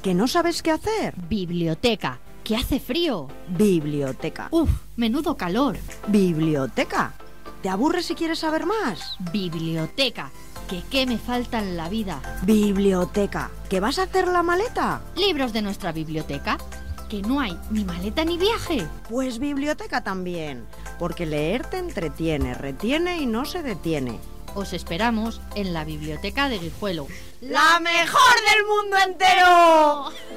¿Que no sabes qué hacer? Biblioteca, que hace frío. Biblioteca. Uf, menudo calor. Biblioteca. ¿Te aburres si quieres saber más? Biblioteca, que qué me falta en la vida. Biblioteca. ¿Que vas a hacer la maleta? Libros de nuestra biblioteca, que no hay ni maleta ni viaje. Pues biblioteca también, porque leer te entretiene, retiene y no se detiene. Os esperamos en la biblioteca de Guijuelo. ¡La mejor del mundo entero!